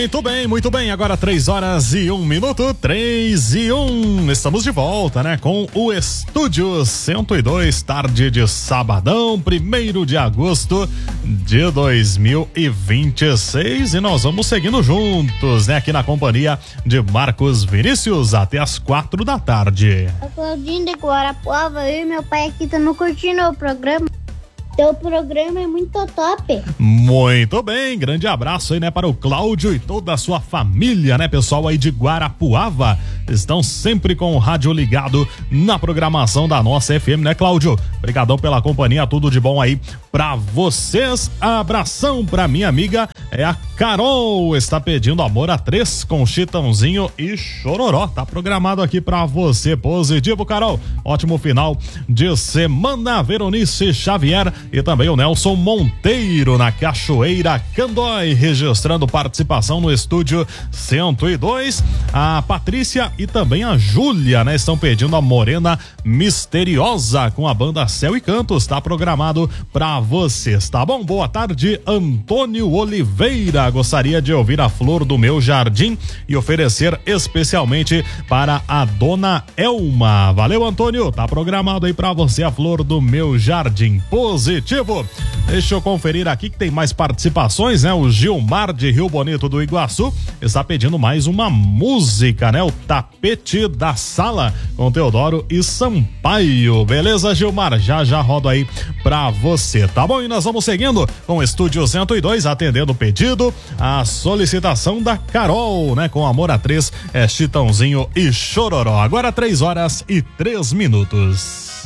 Muito bem. Agora 3h01, 3h01. Estamos de volta, né? Com o Estúdio 102, tarde de sabadão, 1º de agosto de 2026. E nós vamos seguindo juntos, né? Aqui na companhia de Marcos Vinícius até as 4 da tarde. A Claudinha de Guarapuava, eu e meu pai aqui estamos curtindo o programa. Teu programa é muito top. Muito bem, grande abraço aí, né, para o Cláudio e toda a sua família, né, pessoal aí de Guarapuava. Estão sempre com o rádio ligado na programação da nossa FM, né, Cláudio? Obrigadão pela companhia, tudo de bom aí pra vocês. Abração pra minha amiga, é a Carol, está pedindo Amor a 3 com Chitãozinho e Chororó. Tá programado aqui pra você, positivo, Carol. Ótimo final de semana. Veronice Xavier e também o Nelson Monteiro na Cachoeira Candói, registrando participação no Estúdio 102. A Patrícia e também a Júlia, né, estão pedindo a Morena Misteriosa com a banda Céu e Cantos. Tá programado pra vocês, tá bom? Boa tarde, Antônio Oliveira. Gostaria de ouvir a Flor do Meu Jardim e oferecer especialmente para a dona Elma. Valeu, Antônio. Tá programado aí pra você a Flor do Meu Jardim. Positivo. Deixa eu conferir aqui que tem mais participações, né? O Gilmar de Rio Bonito do Iguaçu está pedindo mais uma música, né? O Tapete da Sala com Teodoro e Sampaio. Beleza, Gilmar? Já rodo aí pra você, tá bom? E nós vamos seguindo com o Estúdio 102, atendendo o pedido, a solicitação da Carol, né? Com Amor a 3, Chitãozinho e Chororó. Agora 3h03.